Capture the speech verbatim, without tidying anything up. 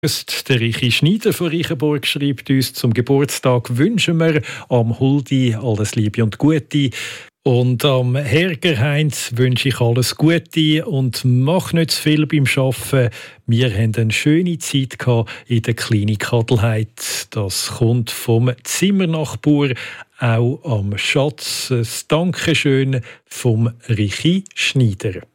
Der Richi Schneider von Reichenburg schreibt uns, zum Geburtstag wünschen wir am Huldi alles Liebe und Gute. Und am Herger Heinz wünsche ich alles Gute und mach nicht zu viel beim Arbeiten. Wir haben eine schöne Zeit in der Klinik Adelheid. Das kommt vom Zimmernachbar, auch am Schatz. Ein Dankeschön vom Richi Schneider.